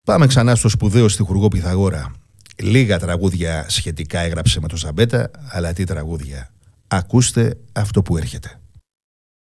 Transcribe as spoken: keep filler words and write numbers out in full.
Πάμε ξανά στο σπουδαίο στιχουργό Πυθαγόρα. Λίγα τραγούδια σχετικά έγραψε με τον Ζαμπέτα, αλλά τι τραγούδια. Ακούστε αυτό που έρχεται.